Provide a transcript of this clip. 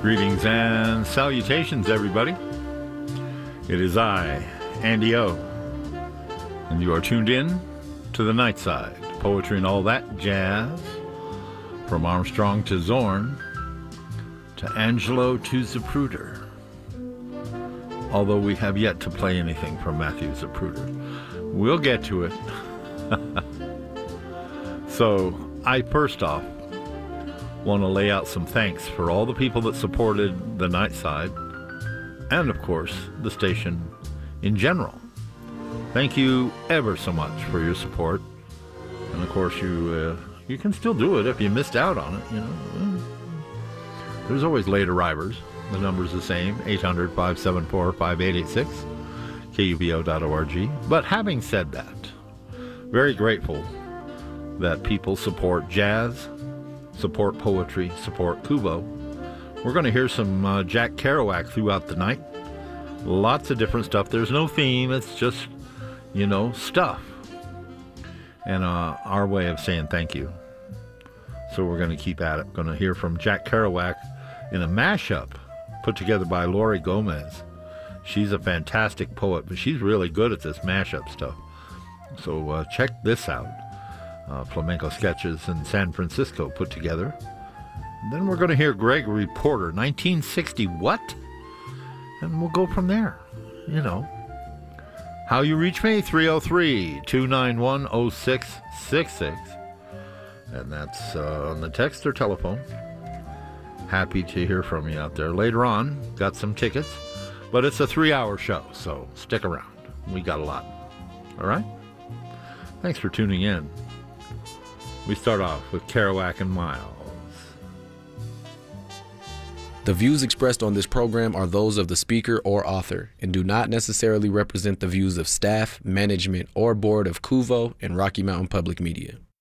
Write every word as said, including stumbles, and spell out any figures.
Greetings and salutations, everybody. It is I, Andy O, and you are tuned in to the Night Side, poetry and all that jazz, from Armstrong to Zorn, to Angelo to Zapruder. Although we have yet to play anything from Matthew Zapruder. We'll get to it. So, I first off want to lay out some thanks for all the people that supported the Night Side, and of course, the station in general. Thank you ever so much for your support. And of course, you uh, you can still do it if you missed out on it, you know. There's always late arrivers. The number's the same, eight hundred, five seven four, five eight eight six, K U B O dot org. But having said that, very grateful that people support jazz, support poetry, support Kubo. We're going to hear some uh, Jack Kerouac throughout the night. Lots of different stuff. There's no theme. It's just, you know, stuff. And uh, our way of saying thank you. So we're going to keep at it. Going to hear from Jack Kerouac in a mashup put together by Lori Gomez. She's a fantastic poet, but she's really good at this mashup stuff. So uh, check this out. Uh, flamenco sketches in San Francisco put together. And then we're going to hear Gregory Porter, nineteen sixty what? And we'll go from there. You know. How you reach me? three oh three, two nine one, oh six six six. And that's uh, on the text or telephone. Happy to hear from you out there. Later on, got some tickets. But it's a three-hour show, so stick around. We got a lot. All right? Thanks for tuning in. We start off with Kerouac and Miles. The views expressed on this program are those of the speaker or author and do not necessarily represent the views of staff, management, or board of Kuvo and Rocky Mountain Public Media.